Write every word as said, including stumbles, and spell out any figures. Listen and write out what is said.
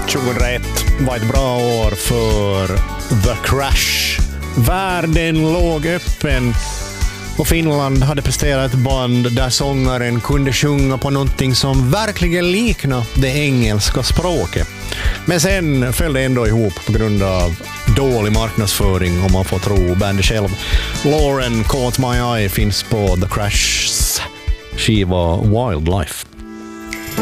tjugohundraett var ett bra år för The Crash. Världen låg öppen och Finland hade presterat ett band där sångaren kunde sjunga på någonting som verkligen liknar det engelska språket. Men sen föll det ändå ihop på grund av dålig marknadsföring, om man får tro bandet själv. Lauren Caught My Eye finns på The Crash's skiva Wildlife.